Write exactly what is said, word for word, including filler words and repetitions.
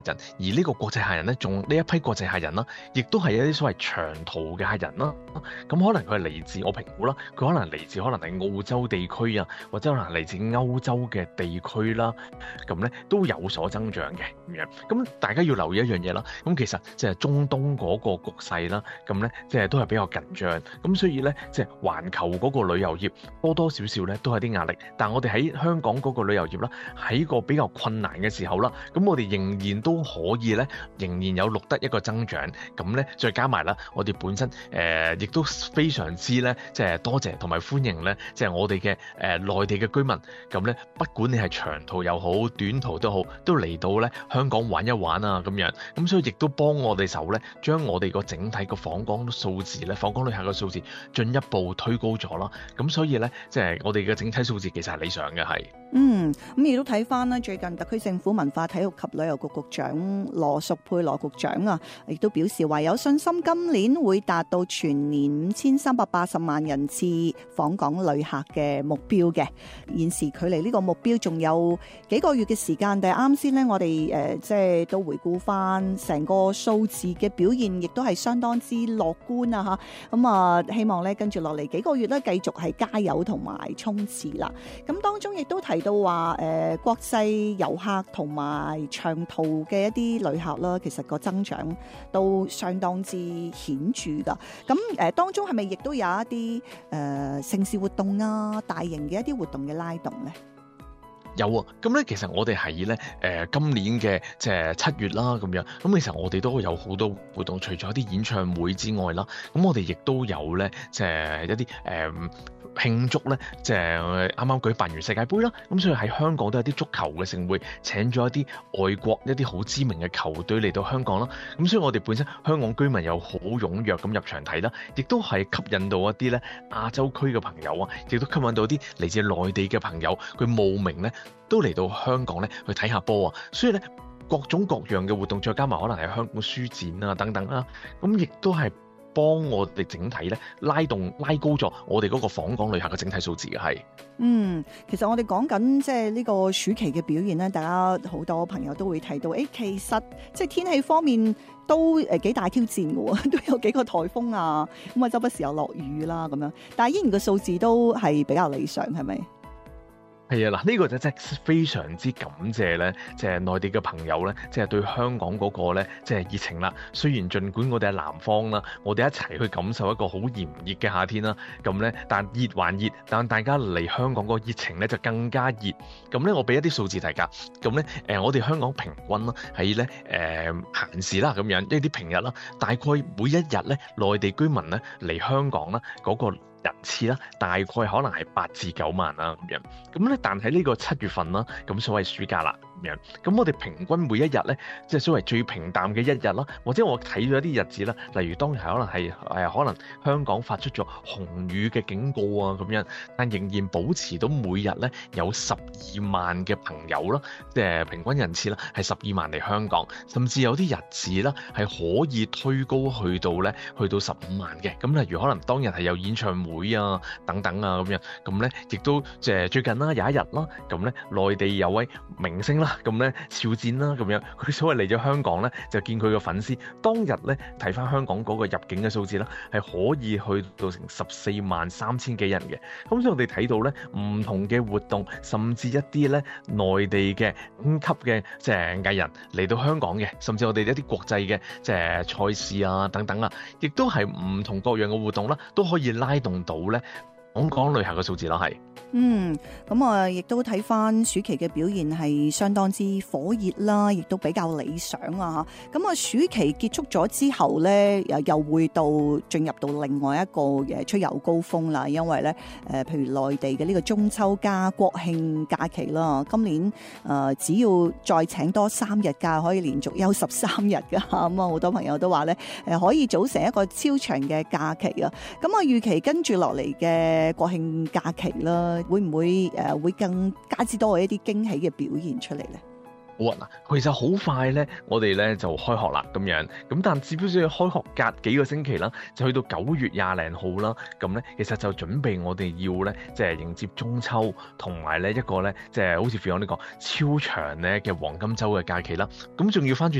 人，而呢個國際客人咧，仲呢一批國際客人啦，亦都係一啲所謂長途嘅客人啦。咁可能佢係嚟自我評估啦，佢可能嚟自可能係澳洲地區啊，或者可能嚟自歐洲嘅地區啦。咁咧都有所增長嘅咁樣。咁大家要留意一樣嘢啦。咁其實即係中東嗰個局勢啦，咁咧即係都係比較緊張。咁所以咧，即係環球嗰個旅遊業多多少少咧都係啲壓力。但係我哋喺香港嗰個旅遊業啦，喺個比較困難嘅時候啦，咁我哋仍然都都可以咧，仍然有錄得一個增長。咁咧，再加埋啦，我哋本身誒亦、呃、都非常之咧，即係多謝同埋歡迎咧，即係我哋嘅誒內地嘅居民。咁咧，不管你係長途又好，短途都好，都嚟到咧香港玩一玩啊咁樣。咁所以亦都幫我哋手咧，將我哋個整體個訪港數字咧，訪港旅客嘅數字進一步推高咗啦。咁所以咧，即係我哋嘅整體數字其實係理想嘅，係。 嗯，咁亦都睇翻啦，最近特區政府文化體育及旅遊局局長羅淑佩羅局長啊，亦都表示話有信心今年會達到全年五千三百八十萬人次訪港旅客嘅目標嘅。現時距離呢個目標仲有幾個月嘅時間，但係啱先呢，我哋誒、呃、即係都回顧翻成個數字嘅表現，亦都係相當之樂觀啊！嚇，咁啊，希望咧跟住落嚟幾個月咧，繼續係加油同埋衝刺啦。咁當中亦都提到話誒、呃、國際遊客同埋長途嘅一啲旅客啦，其實個增長都相當之顯著噶。咁誒、呃、當中係咪亦都有一啲誒、呃、盛事活動啊、大型嘅一啲活動嘅拉動咧？ 有啊，咁咧其實我哋係咧誒今年嘅即係七月啦咁樣，咁其實我哋都有好多活動，除咗一啲演唱會之外啦，咁我哋亦都有咧即係一啲誒、呃、慶祝咧，即係啱啱舉辦完世界盃啦，咁所以喺香港都有啲足球嘅盛會，請咗一啲外國一啲好知名嘅球隊嚟到香港啦，咁所以我哋本身香港居民又好踴躍咁入場睇啦，亦都係吸引到一啲咧亞洲區嘅朋友啊，亦都吸引到啲嚟自內地嘅朋友，佢慕名咧，都嚟到香港咧去睇下波啊，所以咧各種各樣嘅活動，再加埋可能係香港書展啊等等啦，咁亦都係幫我哋整體咧拉動拉高咗我哋嗰個訪港旅客嘅整體數字嘅係。 嗯，其實我哋講緊即係呢個暑期嘅表現咧，大家好多朋友都會提到，誒其實即係天氣方面都誒幾大挑戰嘅喎，都有幾個颱風啊，咁啊周不時又落雨啦咁樣，但係依然個數字都係比較理想，係咪？ 係啊，嗱、這、呢個就真係非常之感謝咧，即係內地嘅朋友咧，即係對香港嗰個咧，即係熱情啦。雖然儘管我哋喺南方啦，我哋一齊去感受一個好炎熱嘅夏天啦，咁咧，但熱還熱，但大家嚟香港個熱情咧就更加熱。咁咧，我俾一啲數字大家，咁咧，誒我哋香港平均啦，喺咧誒閒時啦咁樣，一啲平日啦，大概每一日咧，內地居民咧嚟香港啦嗰、那個人次啦，大概可能係八至九萬啦咁樣。咁咧，但喺呢個七月份啦，咁所謂暑假啦咁樣。咁我哋平均每一日咧，即係所謂最平淡嘅一日啦，或者我睇咗一啲日子啦，例如當日係可能係誒可能香港發出咗紅雨嘅警告啊咁樣，但仍然保持到每日咧有十二萬嘅朋友啦，即係平均人次啦係十二萬嚟香港，甚至有啲日子啦係可以推高去到咧去到十五萬嘅。咁例如可能當日係有演唱會會啊等等啊咁樣，咁咧亦都即係最近啦有一日啦，咁咧內地有位明星啦，咁咧肖戰啦咁樣，佢所謂嚟咗香港咧就見佢嘅粉絲，當日咧睇翻香港嗰個入境嘅數字啦，係可以去到成十四萬三千幾人嘅。咁所以我哋睇到咧唔同嘅活動，甚至一啲咧內地嘅五級嘅即係藝人嚟到香港嘅，甚至我哋一啲國際嘅即係賽事啊等等啊，亦都係唔同各樣嘅活動啦，都可以拉動到咧訪港旅客嘅數字啦，係。 嗯，咁啊，亦都睇翻暑期嘅表現係相當之火熱啦，亦都比較理想啊。咁啊，暑期結束咗之後咧，又又會到進入到另外一個嘅出遊高峰啦。因為咧，誒、呃，譬如內地嘅呢個中秋加國慶假期啦，今年誒、呃、只要再請多三日假，可以連續休十三日噶。咁啊，好多朋友都話咧，誒可以組成一個超長嘅假期啊。咁啊，預期跟住落嚟嘅國慶假期啦。會唔會誒、呃、會更加之多嘅一啲驚喜嘅表現出嚟咧？ 好啊嗱，其實好快咧，我哋咧就開學啦咁樣，咁但只不過開學隔幾個星期啦，就去到九月廿零號啦，咁咧其實就準備我哋要咧即係迎接中秋，同埋咧一個咧即係好似 Fiona 呢個超長咧嘅黃金週嘅假期啦，咁仲要翻轉